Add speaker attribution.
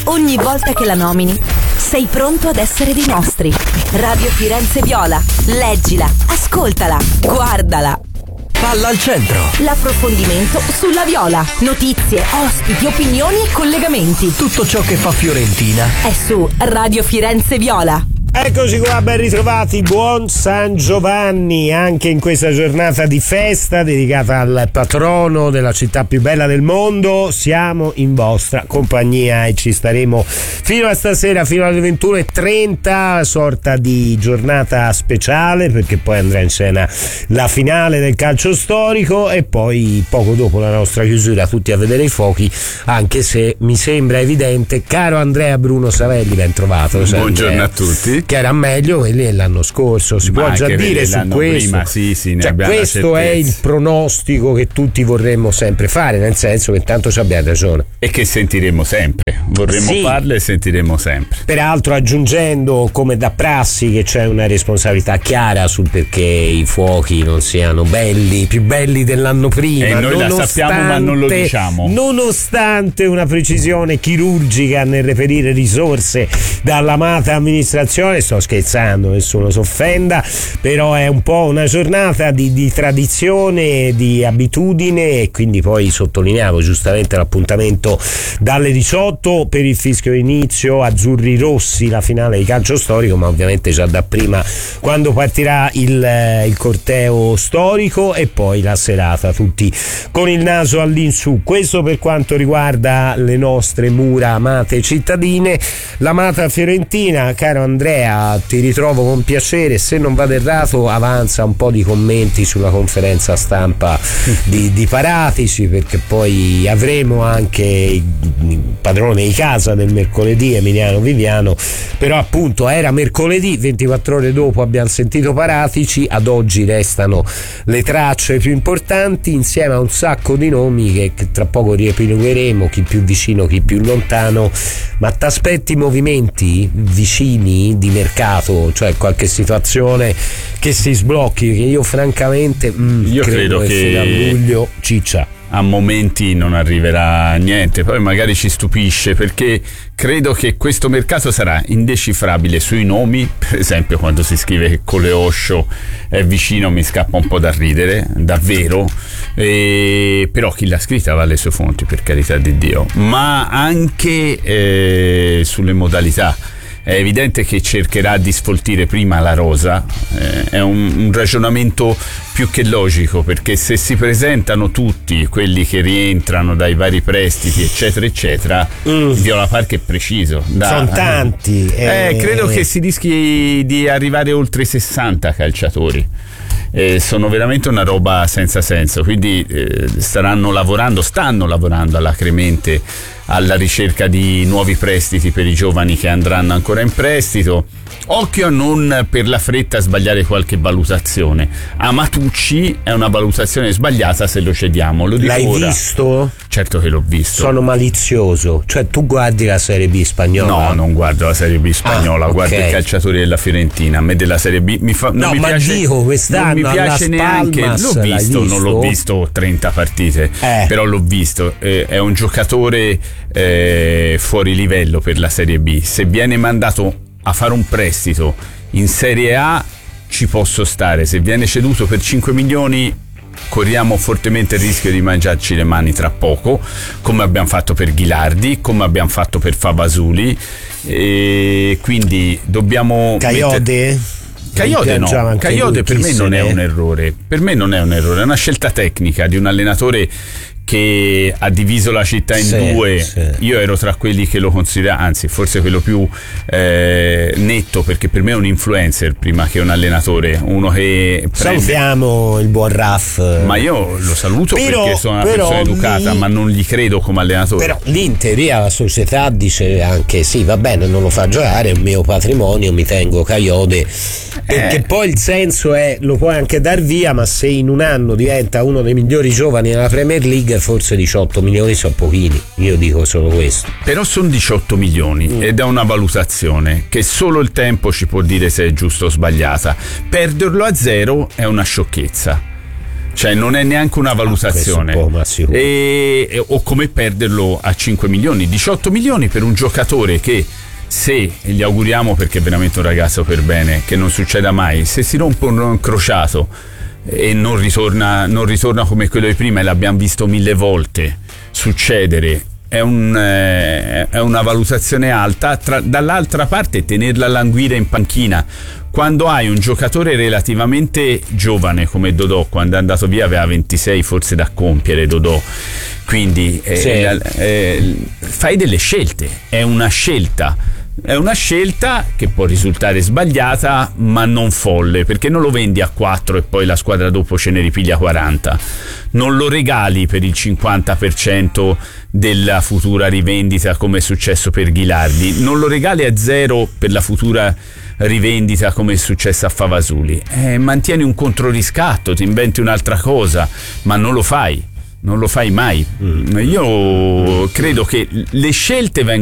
Speaker 1: ogni volta che la nomini, sei pronto ad essere dei nostri. Radio Firenze Viola. Leggila, ascoltala, guardala.
Speaker 2: Palla al centro.
Speaker 1: L'approfondimento sulla Viola. Notizie, ospiti, opinioni e collegamenti.
Speaker 2: Tutto ciò che fa Fiorentina
Speaker 1: è su Radio Firenze Viola.
Speaker 3: Eccoci qua, ben ritrovati, buon San Giovanni anche in questa giornata di festa dedicata al patrono della città più bella del mondo. Siamo in vostra compagnia e ci staremo fino a stasera, fino alle 21:30, sorta di giornata speciale, perché poi andrà in scena la finale del calcio storico e poi poco dopo la nostra chiusura tutti a vedere i fuochi, anche se mi sembra evidente, caro Andrea Bruno Savelli, ben trovato.
Speaker 4: Buongiorno a tutti.
Speaker 3: Che era meglio quelli dell'anno scorso, si può già dire su questo.
Speaker 4: Prima, sì,
Speaker 3: cioè, questo è il pronostico che tutti vorremmo sempre fare, nel senso che tanto ci abbiamo ragione
Speaker 4: e che sentiremo sempre, vorremmo farlo e sentiremo sempre.
Speaker 3: Peraltro aggiungendo, come da prassi, che c'è una responsabilità chiara sul perché i fuochi non siano belli, più belli dell'anno prima,
Speaker 4: e noi la sappiamo ma non lo diciamo,
Speaker 3: nonostante una precisione chirurgica nel reperire risorse dall'amata amministrazione. Sto scherzando, nessuno si offenda, però è un po' una giornata di tradizione, di abitudine, e quindi poi sottolineavo giustamente l'appuntamento dalle 18 per il fischio inizio, azzurri rossi, la finale di calcio storico, ma ovviamente già da prima quando partirà il corteo storico e poi la serata tutti con il naso all'insù. Questo per quanto riguarda le nostre mura amate cittadine. L'amata Fiorentina, caro Andrea, ti ritrovo con piacere, se non vado errato avanza un po' di commenti sulla conferenza stampa di Paratici, perché poi avremo anche il padrone di casa del mercoledì, Emiliano Viviano, però appunto era mercoledì, 24 ore dopo abbiamo sentito Paratici, ad oggi restano le tracce più importanti insieme a un sacco di nomi che tra poco riepilogheremo, chi più vicino, chi più lontano. Ma t'aspetti movimenti vicini di mercato, cioè qualche situazione che si sblocchi? Che io francamente
Speaker 4: io credo che
Speaker 3: fino a luglio ciccia.
Speaker 4: A momenti non arriverà niente, poi magari ci stupisce, perché credo che questo mercato sarà indecifrabile sui nomi. Per esempio, quando si scrive che Coleoscio è vicino mi scappa un po' da ridere, davvero, però chi l'ha scritta va alle sue fonti, per carità di Dio, ma anche sulle modalità. È evidente che cercherà di sfoltire prima la rosa, è un ragionamento più che logico, perché se si presentano tutti quelli che rientrano dai vari prestiti eccetera eccetera, Viola Park è preciso.
Speaker 3: Sono tanti.
Speaker 4: Credo che si rischi di arrivare oltre 60 calciatori. Sono veramente una roba senza senso, quindi stanno lavorando alacremente alla ricerca di nuovi prestiti per i giovani che andranno ancora in prestito. Occhio a non per la fretta sbagliare qualche valutazione. Amatucci è una valutazione sbagliata se lo cediamo, lo dico.
Speaker 3: L'hai
Speaker 4: ora.
Speaker 3: Visto?
Speaker 4: Certo che l'ho visto.
Speaker 3: Sono malizioso, cioè tu guardi la Serie B spagnola?
Speaker 4: No, non guardo la Serie B spagnola, guardo i calciatori della Fiorentina. A me della Serie B non mi piace.
Speaker 3: Dico, quest'anno
Speaker 4: non mi piace neanche. L'ho visto, non l'ho visto 30 partite, però l'ho visto. È un giocatore fuori livello per la Serie B. Se viene mandato a fare un prestito in Serie A ci posso stare, se viene ceduto per 5 milioni corriamo fortemente il rischio di mangiarci le mani tra poco, come abbiamo fatto per Ghilardi, come abbiamo fatto per Favasuli, e quindi dobbiamo
Speaker 3: Coyote
Speaker 4: no, Coyote per me non è un errore, è una scelta tecnica di un allenatore che ha diviso la città in due. Io ero tra quelli che lo considera, anzi forse quello più netto, perché per me è un influencer prima che un allenatore, uno che
Speaker 3: salutiamo il buon Raff,
Speaker 4: ma io lo saluto perché sono una persona educata, ma non gli credo come allenatore.
Speaker 3: Però lì in teoria la società dice anche sì, va bene, non lo fa giocare, è un mio patrimonio, mi tengo Coyote, perché poi il senso è lo puoi anche dar via, ma se in un anno diventa uno dei migliori giovani nella Premier League forse 18 milioni sono pochini, io dico solo questo.
Speaker 4: Però sono 18 milioni ed è una valutazione che solo il tempo ci può dire se è giusta o sbagliata. Perderlo a zero è una sciocchezza. cioè non è neanche una valutazione. O come perderlo a 5 milioni, 18 milioni per un giocatore che, se gli auguriamo, perché è veramente un ragazzo per bene, che non succeda mai, se si rompe un crociato e non ritorna come quello di prima, e l'abbiamo visto 1000 volte succedere, è una valutazione alta. Dall'altra parte, tenerla languire in panchina quando hai un giocatore relativamente giovane come Dodò, quando è andato via aveva 26 forse da compiere Dodò, quindi fai delle scelte, è una scelta che può risultare sbagliata ma non folle, perché non lo vendi a 4 e poi la squadra dopo ce ne ripiglia 40, non lo regali per il 50% della futura rivendita come è successo per Ghilardi, non lo regali a 0 per la futura rivendita come è successo a Favasuli, mantieni un controriscatto, ti inventi un'altra cosa, ma non lo fai mai. Io credo che le scelte